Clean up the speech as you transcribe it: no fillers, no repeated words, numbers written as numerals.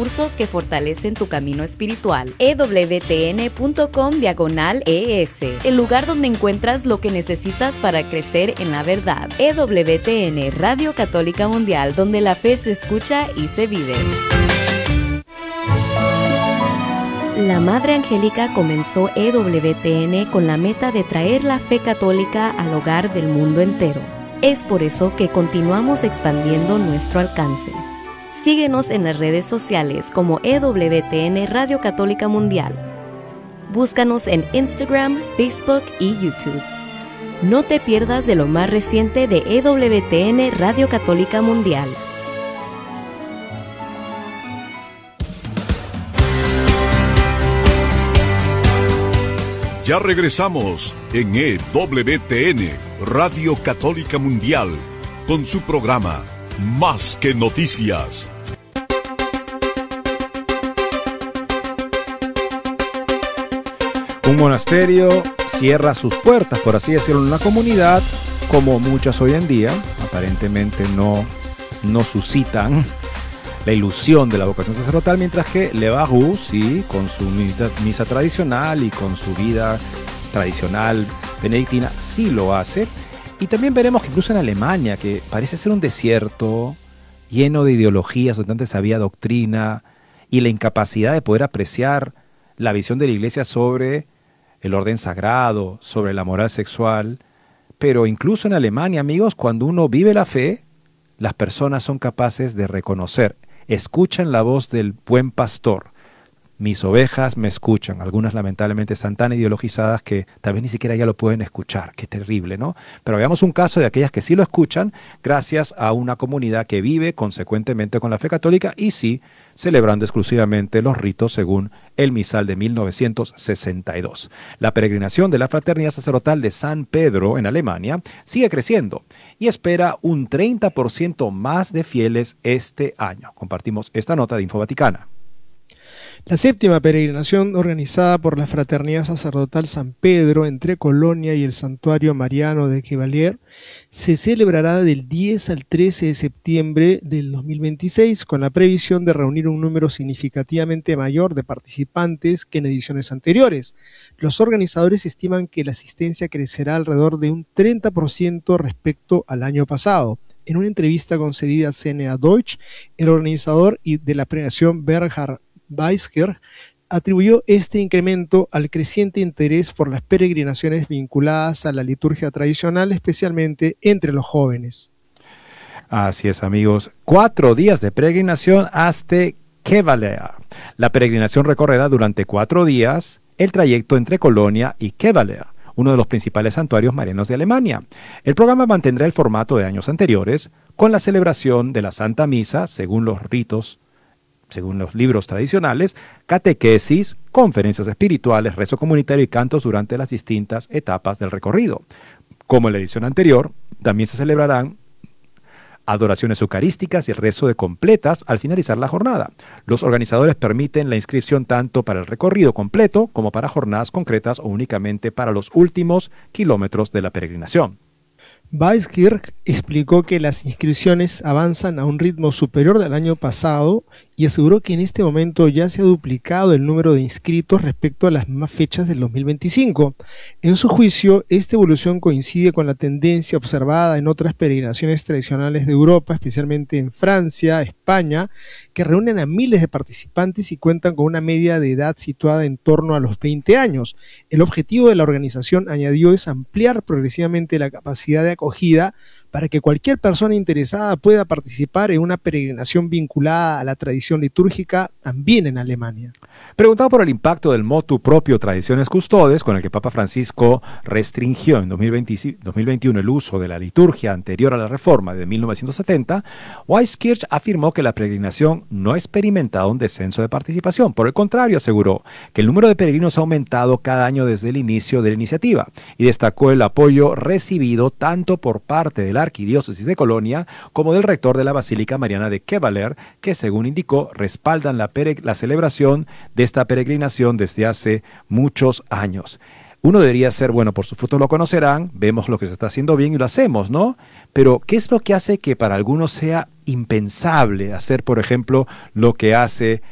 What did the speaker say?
recursos que fortalecen tu camino espiritual. EWTN.com/ES, el lugar donde encuentras lo que necesitas para crecer en la verdad. EWTN, Radio Católica Mundial, donde la fe se escucha y se vive. La Madre Angélica comenzó EWTN con la meta de traer la fe católica al hogar del mundo entero. Es por eso que continuamos expandiendo nuestro alcance. Síguenos en las redes sociales como EWTN Radio Católica Mundial. Búscanos en Instagram, Facebook y YouTube. No te pierdas de lo más reciente de EWTN Radio Católica Mundial. Ya regresamos en EWTN, Radio Católica Mundial, con su programa Más que Noticias. Un monasterio cierra sus puertas, por así decirlo, en una comunidad, como muchas hoy en día, aparentemente no suscitan la ilusión de la vocación sacerdotal, mientras que Le Baroux, sí, con su misa tradicional y con su vida tradicional benedictina, sí lo hace. Y también veremos que incluso en Alemania, que parece ser un desierto lleno de ideologías, donde antes había doctrina, y la incapacidad de poder apreciar la visión de la Iglesia sobre el orden sagrado, sobre la moral sexual. Pero incluso en Alemania, amigos, cuando uno vive la fe, las personas son capaces de reconocer, escuchan la voz del buen pastor. Mis ovejas me escuchan. Algunas lamentablemente están tan ideologizadas que tal vez ni siquiera ya lo pueden escuchar. Qué terrible, ¿no? Pero veamos un caso de aquellas que sí lo escuchan gracias a una comunidad que vive consecuentemente con la fe católica y sí celebrando exclusivamente los ritos según el misal de 1962. La peregrinación de la Fraternidad Sacerdotal de San Pedro en Alemania sigue creciendo y espera un 30% más de fieles este año. Compartimos esta nota de Info Vaticana. La séptima peregrinación organizada por la Fraternidad Sacerdotal San Pedro entre Colonia y el Santuario Mariano de Chevalier se celebrará del 10 al 13 de septiembre del 2026 con la previsión de reunir un número significativamente mayor de participantes que en ediciones anteriores. Los organizadores estiman que la asistencia crecerá alrededor de un 30% respecto al año pasado. En una entrevista concedida a CNA Deutsch, el organizador de la peregrinación Bernhard Weisker atribuyó este incremento al creciente interés por las peregrinaciones vinculadas a la liturgia tradicional, especialmente entre los jóvenes. Así es, amigos. 4 días de peregrinación hasta Chevalier. La peregrinación recorrerá durante 4 días el trayecto entre Colonia y Chevalier, uno de los principales santuarios marianos de Alemania. El programa mantendrá el formato de años anteriores, con la celebración de la Santa Misa según los ritos, según los libros tradicionales, catequesis, conferencias espirituales, rezo comunitario y cantos durante las distintas etapas del recorrido. Como en la edición anterior, también se celebrarán adoraciones eucarísticas y rezo de completas al finalizar la jornada. Los organizadores permiten la inscripción tanto para el recorrido completo como para jornadas concretas o únicamente para los últimos kilómetros de la peregrinación. Weiskirch explicó que las inscripciones avanzan a un ritmo superior del año pasado y aseguró que en este momento ya se ha duplicado el número de inscritos respecto a las mismas fechas del 2025. En su juicio, esta evolución coincide con la tendencia observada en otras peregrinaciones tradicionales de Europa, especialmente en Francia, España, que reúnen a miles de participantes y cuentan con una media de edad situada en torno a los 20 años. El objetivo de la organización, añadió, es ampliar progresivamente la capacidad de acogida para que cualquier persona interesada pueda participar en una peregrinación vinculada a la tradición litúrgica también en Alemania. Preguntado por el impacto del motu propio Tradiciones Custodes, con el que Papa Francisco restringió en 2021 el uso de la liturgia anterior a la reforma de 1970, Weiskirch afirmó que la peregrinación no ha experimentado un descenso de participación. Por el contrario, aseguró que el número de peregrinos ha aumentado cada año desde el inicio de la iniciativa y destacó el apoyo recibido tanto por parte de la Arquidiócesis de Colonia como del rector de la Basílica Mariana de Chevalier, que según indicó respaldan la celebración de esta peregrinación desde hace muchos años. Uno debería ser, bueno, por sus frutos lo conocerán, vemos lo que se está haciendo bien y lo hacemos, ¿no? Pero, ¿qué es lo que hace que para algunos sea impensable hacer, por ejemplo, lo que hace